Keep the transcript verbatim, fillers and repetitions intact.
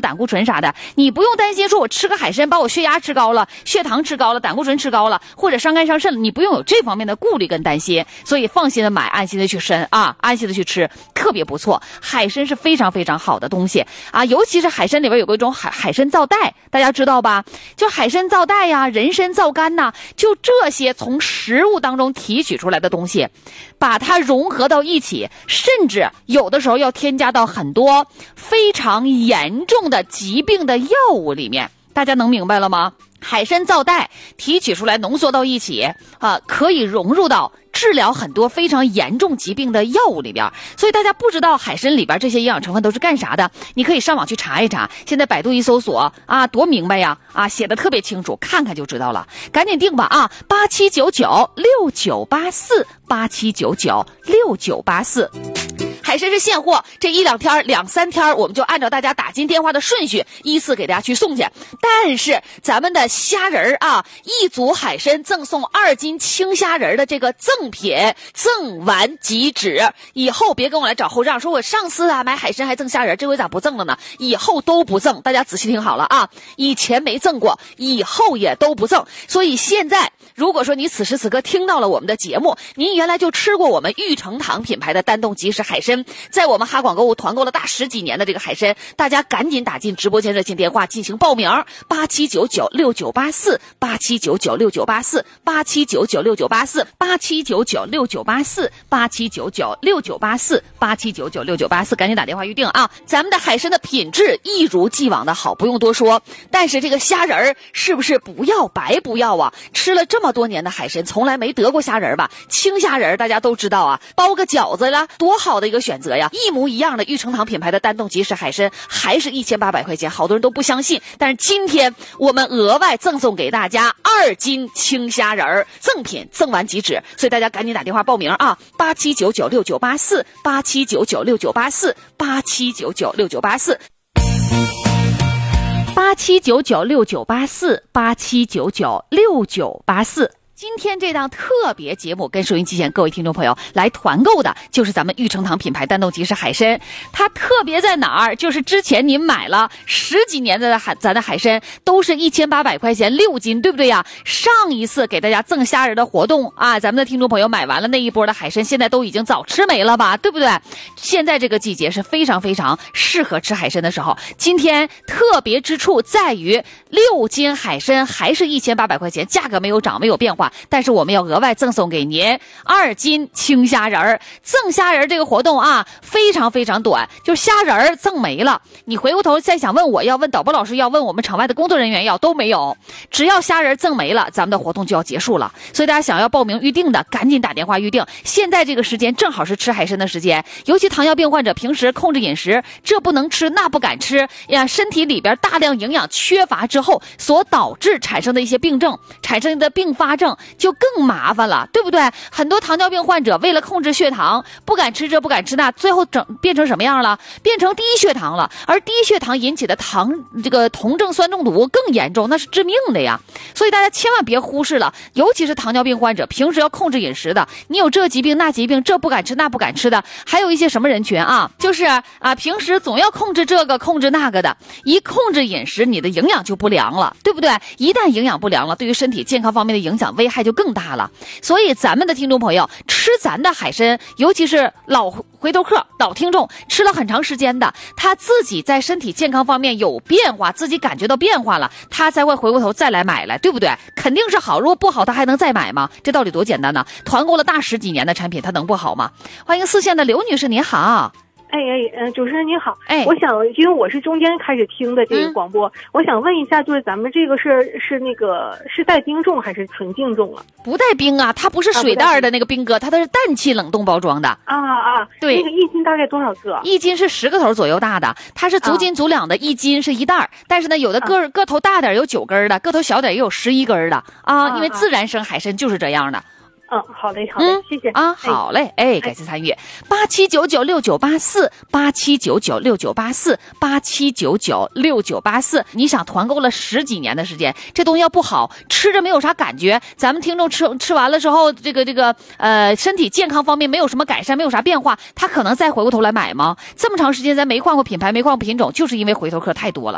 胆固醇啥的，你不用担心说我吃个海参把我血压吃高了，血糖吃高了，胆固醇吃高了，或者伤肝伤肾了，你不用有这方面的顾虑跟担心。所以放心的买，安心的去参啊，安心的去吃，特别不错。海参是非常非常好的东西啊，尤其是海参里边有个一种海海参皂带，大家知道吧？就海参皂带呀、人参皂苷呐，就这些从食物当中提取出来的东西，把它融合到一起，甚至有的时候要添加到很多非常严重的疾病的药物里面。大家能明白了吗？海参皂带提取出来浓缩到一起啊，可以融入到治疗很多非常严重疾病的药物里边。所以大家不知道海参里边这些营养成分都是干啥的，你可以上网去查一查，现在百度一搜索啊，多明白呀啊，写的特别清楚，看看就知道了。赶紧订吧啊，八七九九六九八四八七九九六九八四。海参是现货，这一两天两三天我们就按照大家打进电话的顺序依次给大家去送去。但是咱们的虾仁啊，一组海参赠送二斤青虾仁的这个赠品，赠完即止。以后别跟我来找后账，说我上次啊买海参还赠虾仁，这回咋不赠了呢？以后都不赠，大家仔细听好了啊，以前没赠过，以后也都不赠。所以现在如果说你此时此刻听到了我们的节目，您原来就吃过我们玉成堂品牌的丹东即食海参，在我们哈广购物团购了大十几年的这个海参，大家赶紧打进直播间热线电话进行报名，八七九九六九八四八七九九六九八四八七九九六九八四八七九九六九八四八七九九六九八四八七九九六九八四，赶紧打电话预定啊！咱们的海参的品质一如既往的好，不用多说。但是这个虾仁儿是不是不要白不要啊？吃了这么多年的海参，从来没得过虾仁吧？青虾仁大家都知道啊，包个饺子啦，多好的一个选择呀！一模一样的玉成堂品牌的丹东即食海参，还是一千八百块钱，好多人都不相信。但是今天我们额外赠送给大家二斤青虾仁赠品，赠完即止，所以大家赶紧打电话报名啊！八七九九六九八四八七九九六九八四八七九九六九八四八七九九六九八四八七九九六九八四。今天这档特别节目跟收音机前各位听众朋友来团购的就是咱们玉成堂品牌丹东即食海参。它特别在哪儿？就是之前您买了十几年的海咱的海参都是一千八百块钱六斤，对不对呀？上一次给大家赠虾仁的活动啊，咱们的听众朋友买完了那一波的海参，现在都已经早吃没了吧，对不对？现在这个季节是非常非常适合吃海参的时候。今天特别之处在于六斤海参还是一千八百块钱，价格没有涨没有变化，但是我们要额外赠送给您二斤青虾仁儿。赠虾仁儿这个活动啊，非常非常短，就虾仁儿赠没了，你回过头再想问我要，问导播老师要，问我们场外的工作人员要，都没有。只要虾仁儿赠没了，咱们的活动就要结束了。所以大家想要报名预定的，赶紧打电话预定。现在这个时间正好是吃海参的时间，尤其糖尿病患者平时控制饮食，这不能吃那不敢吃呀，身体里边大量营养缺乏之后所导致产生的一些病症，产生的并发症就更麻烦了，对不对？很多糖尿病患者为了控制血糖，不敢吃这不敢吃那，最后整变成什么样了？变成低血糖了。而低血糖引起的糖这个酮症酸中毒更严重，那是致命的呀。所以大家千万别忽视了，尤其是糖尿病患者，平时要控制饮食的，你有这疾病那疾病，这不敢吃那不敢吃的，还有一些什么人群啊？就是啊，平时总要控制这个控制那个的，一控制饮食，你的营养就不良了，对不对？一旦营养不良了，对于身体健康方面的影响危害就更大了。所以咱们的听众朋友吃咱的海参，尤其是老回头客老听众，吃了很长时间的，他自己在身体健康方面有变化，自己感觉到变化了，他才会回过头再来买来，对不对？肯定是好，如果不好他还能再买吗？这道理多简单呢！团购了大十几年的产品，他能不好吗？欢迎四线的刘女士，您好。 哎哎，嗯、呃，主持人您好， 哎， 我想，因为我是中间开始听的这个广播，嗯、我想问一下，就是咱们这个是是那个是带冰种还是纯净种啊？ 不带冰啊，它不是水袋的那个冰哥，它都是氮气冷冻包装的。 啊啊，对，那个一斤大概多少个？ 一斤是十个头左右大的，它是足斤足两的，一斤是一袋儿。但是呢，有的个、啊、个头大点有九根的，个头小点也有十一根的啊，啊因为自然生海参就是这样的。 嗯，好嘞，好嘞，嗯、谢谢啊，好嘞，哎，哎感谢参与，八七九九六九八四，八七九九六九八四，八七九九六九八四。你想团购了十几年的时间，这东西要不好，吃着没有啥感觉，咱们听众吃吃完了之后，这个这个呃身体健康方面没有什么改善，没有啥变化，他可能再回过头来买吗？这么长时间咱没换过品牌，没换过品种，就是因为回头客太多了。